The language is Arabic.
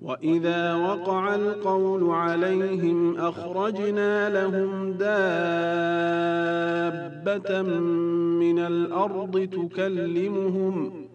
وإذا وقع القول عليهم أخرجنا لهم دابة من الأرض تكلمهم